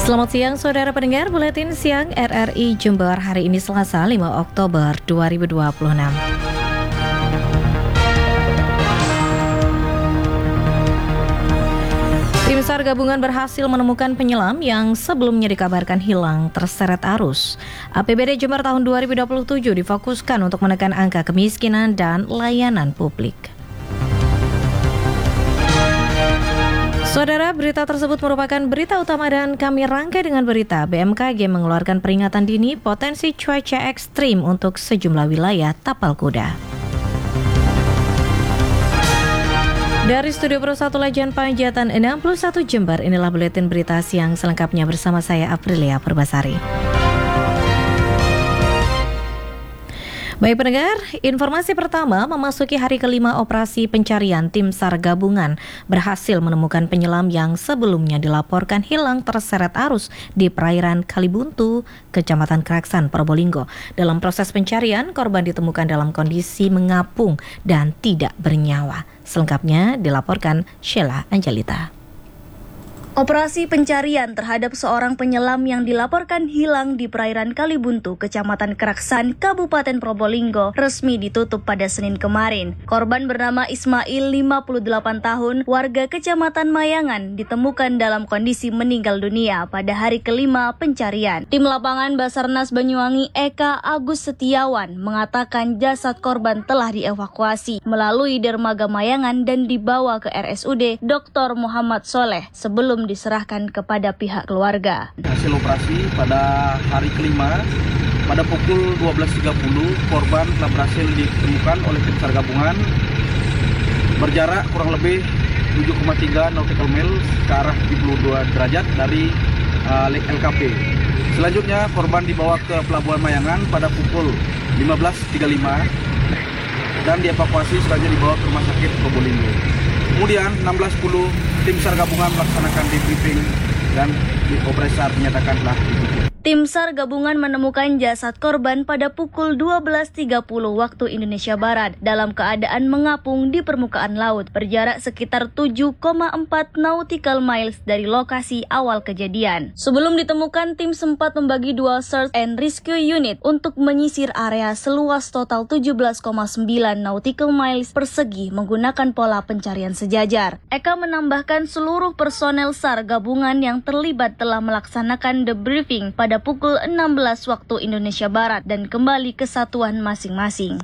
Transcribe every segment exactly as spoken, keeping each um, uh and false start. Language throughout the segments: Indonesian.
Selamat siang saudara pendengar Buletin Siang R R I Jember hari ini Selasa lima Oktober dua ribu dua puluh enam. Tim SAR gabungan berhasil menemukan penyelam yang sebelumnya dikabarkan hilang terseret arus. A P B D Jember tahun dua ribu dua puluh tujuh difokuskan untuk menekan angka kemiskinan dan layanan publik. Saudara, berita tersebut merupakan berita utama dan kami rangkai dengan berita B M K G mengeluarkan peringatan dini potensi cuaca ekstrim untuk sejumlah wilayah tapal kuda. Dari Studio Pro satu Lajan Panjatan enam puluh satu Jember, inilah buletin berita siang selengkapnya bersama saya Aprilia Purbasari. Baik pendengar, informasi pertama, memasuki hari kelima operasi pencarian, tim SAR gabungan berhasil menemukan penyelam yang sebelumnya dilaporkan hilang terseret arus di perairan Kalibuntu, Kecamatan Keraksan, Probolinggo. Dalam proses pencarian, korban ditemukan dalam kondisi mengapung dan tidak bernyawa. Selengkapnya dilaporkan Sheila Angelita. Operasi pencarian terhadap seorang penyelam yang dilaporkan hilang di perairan Kalibuntu, Kecamatan Keraksan, Kabupaten Probolinggo, resmi ditutup pada Senin kemarin. Korban bernama Ismail, lima puluh delapan tahun, warga Kecamatan Mayangan, ditemukan dalam kondisi meninggal dunia pada hari kelima pencarian. Tim lapangan Basarnas Banyuwangi Eka Agus Setiawan mengatakan jasad korban telah dievakuasi melalui dermaga Mayangan dan dibawa ke R S U D Doktor Muhammad Soleh sebelum diserahkan kepada pihak keluarga. Hasil operasi pada hari kelima pada pukul dua belas tiga puluh korban telah berhasil ditemukan oleh tim SAR gabungan berjarak kurang lebih tujuh koma tiga nautical mile ke arah tujuh puluh dua derajat dari uh, Lake L K P. Selanjutnya korban dibawa ke Pelabuhan Mayangan pada pukul lima belas tiga puluh lima dan dievakuasi selanjutnya dibawa ke Rumah Sakit Probolinggo. Kemudian enam belas sepuluh tim SAR gabungan melaksanakan debriefing dan operasi SAR dinyatakan telah ditutup. Tim SAR gabungan menemukan jasad korban pada pukul dua belas tiga puluh waktu Indonesia Barat dalam keadaan mengapung di permukaan laut berjarak sekitar tujuh koma empat nautical miles dari lokasi awal kejadian. Sebelum ditemukan, tim sempat membagi dua search and rescue unit untuk menyisir area seluas total tujuh belas koma sembilan nautical miles persegi menggunakan pola pencarian sejajar. Eka menambahkan seluruh personel SAR gabungan yang terlibat telah melaksanakan debriefing pada pukul enam belas waktu Indonesia Barat dan kembali ke satuan masing-masing.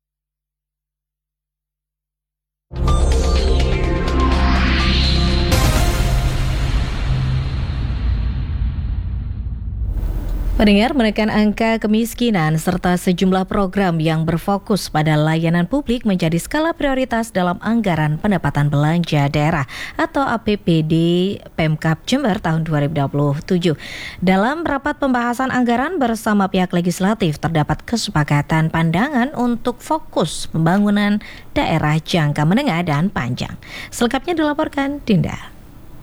Pendengar, menekan angka kemiskinan serta sejumlah program yang berfokus pada layanan publik menjadi skala prioritas dalam anggaran pendapatan belanja daerah atau A P B D Pemkab Jember tahun dua ribu dua puluh tujuh. Dalam rapat pembahasan anggaran bersama pihak legislatif terdapat kesepakatan pandangan untuk fokus pembangunan daerah jangka menengah dan panjang. Selengkapnya dilaporkan Dinda.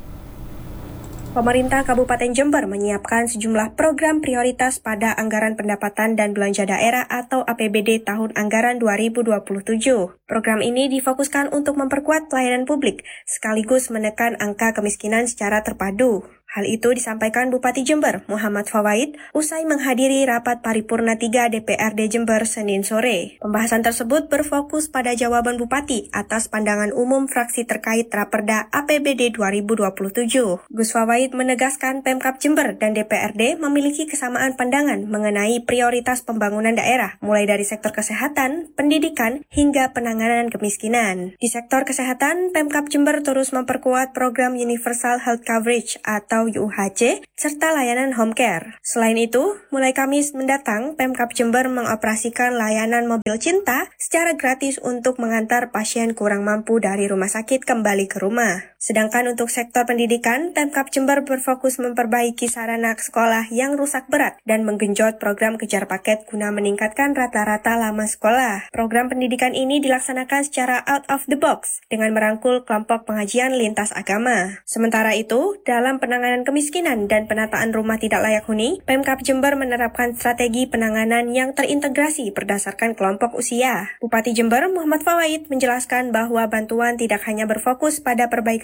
Pemerintah Kabupaten Jember menyiapkan sejumlah program prioritas pada anggaran pendapatan dan belanja daerah atau A P B D tahun anggaran dua ribu dua puluh tujuh. Program ini difokuskan untuk memperkuat pelayanan publik sekaligus menekan angka kemiskinan secara terpadu. Hal itu disampaikan Bupati Jember, Muhammad Fawaid, usai menghadiri rapat paripurna tiga D P R D Jember Senin sore. Pembahasan tersebut berfokus pada jawaban Bupati atas pandangan umum fraksi terkait Raperda A P B D dua ribu dua puluh tujuh. Gus Fawaid menegaskan Pemkab Jember dan D P R D memiliki kesamaan pandangan mengenai prioritas pembangunan daerah, mulai dari sektor kesehatan, pendidikan, hingga penanganan kemiskinan. Di sektor kesehatan, Pemkab Jember terus memperkuat program Universal Health Coverage atau U H C, serta layanan home care. Selain itu, mulai Kamis mendatang, Pemkab Jember mengoperasikan layanan mobil cinta secara gratis untuk mengantar pasien kurang mampu dari rumah sakit kembali ke rumah. Sedangkan untuk sektor pendidikan, Pemkab Jember berfokus memperbaiki sarana sekolah yang rusak berat dan menggenjot program kejar paket guna meningkatkan rata-rata lama sekolah. Program pendidikan ini dilaksanakan secara out of the box dengan merangkul kelompok pengajian lintas agama. Sementara itu, dalam penanganan kemiskinan dan penataan rumah tidak layak huni, Pemkab Jember menerapkan strategi penanganan yang terintegrasi berdasarkan kelompok usia. Bupati Jember, Muhammad Fawaid, menjelaskan bahwa bantuan tidak hanya berfokus pada perbaikan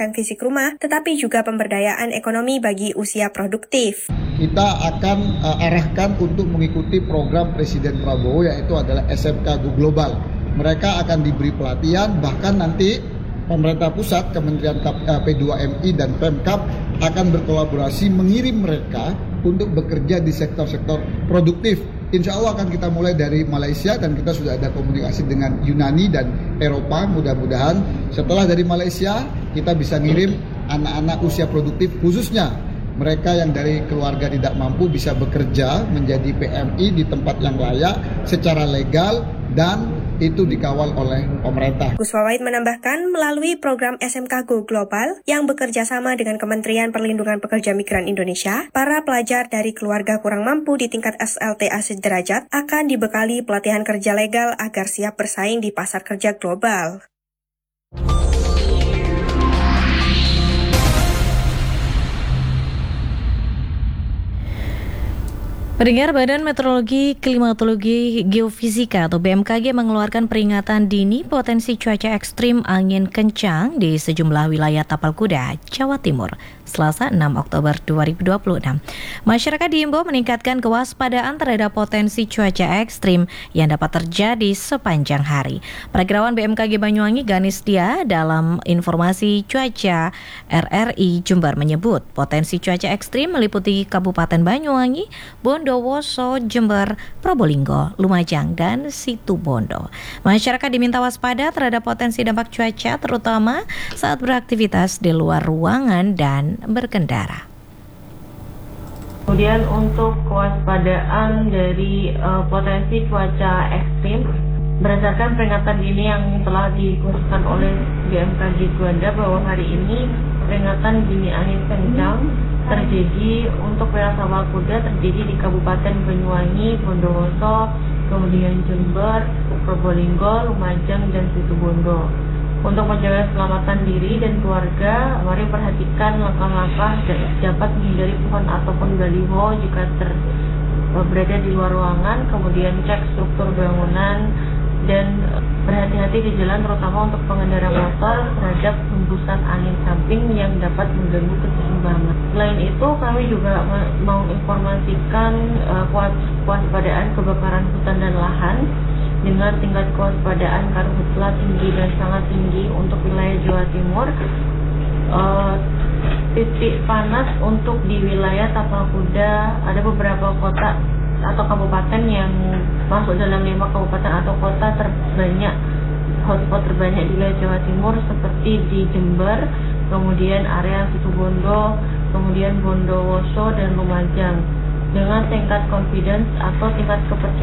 perbaikan fisik rumah, tetapi juga pemberdayaan ekonomi bagi usia produktif. Kita akan uh, arahkan untuk mengikuti program Presiden Prabowo, yaitu adalah S M K Go Global. Mereka akan diberi pelatihan, bahkan nanti pemerintah pusat, Kementerian P dua M I dan Pemkab akan berkolaborasi mengirim mereka untuk bekerja di sektor-sektor produktif. Insya Allah akan kita mulai dari Malaysia dan kita sudah ada komunikasi dengan Yunani dan Eropa. Mudah-mudahan setelah dari Malaysia kita bisa ngirim anak-anak usia produktif, khususnya mereka yang dari keluarga tidak mampu bisa bekerja menjadi P M I di tempat yang layak secara legal dan itu dikawal oleh pemerintah. Gus Wawait menambahkan, melalui program S M K Go Global yang bekerja sama dengan Kementerian Perlindungan Pekerja Migran Indonesia, para pelajar dari keluarga kurang mampu di tingkat S L T A sederajat akan dibekali pelatihan kerja legal agar siap bersaing di pasar kerja global. Pendengar, Badan Meteorologi, Klimatologi, Geofisika atau B M K G mengeluarkan peringatan dini potensi cuaca ekstrim angin kencang di sejumlah wilayah Tapal Kuda, Jawa Timur, Selasa enam Oktober dua ribu dua puluh enam. Masyarakat diimbau meningkatkan kewaspadaan terhadap potensi cuaca ekstrim yang dapat terjadi sepanjang hari. Perakirawan B M K G Banyuwangi Ganis Dia dalam informasi cuaca R R I Jember menyebut potensi cuaca ekstrim meliputi Kabupaten Banyuwangi, Bondowoso, Jember, Probolinggo, Lumajang, dan Situbondo. Masyarakat diminta waspada terhadap potensi dampak cuaca terutama saat beraktivitas di luar ruangan dan berkendara. Kemudian untuk kewaspadaan dari uh, potensi cuaca ekstrim berdasarkan peringatan dini yang telah dikeluarkan oleh B M K G Juanda bahwa hari ini peringatan dini angin kencang terjadi untuk wilayah Tapal Kuda terjadi di Kabupaten Banyuwangi, Bondowoso, kemudian Jember, Probolinggo, Lumajang, dan Situbondo. Untuk menjaga keselamatan diri dan keluarga, mari perhatikan langkah-langkah dapat menghindari pohon ataupun baliho jika ter, berada di luar ruangan, kemudian cek struktur bangunan, dan berhati-hati di jalan terutama untuk pengendara motor terhadap hembusan angin samping yang dapat mengganggu keseimbangan. Selain itu, kami juga mau informasikan uh, kewaspadaan kebakaran hutan dan lahan dengan tingkat kewaspadaan karhutla tinggi dan sangat tinggi untuk wilayah Jawa Timur. Uh, titik panas untuk di wilayah Tapal Kuda ada beberapa kota atau kabupaten yang masuk dalam lima kabupaten atau kota terbanyak, hotspot terbanyak di wilayah Jawa Timur seperti di Jember, kemudian area Situbondo, kemudian Bondowoso dan Lumajang. Dengan tingkat confidence atau tingkat kepercayaan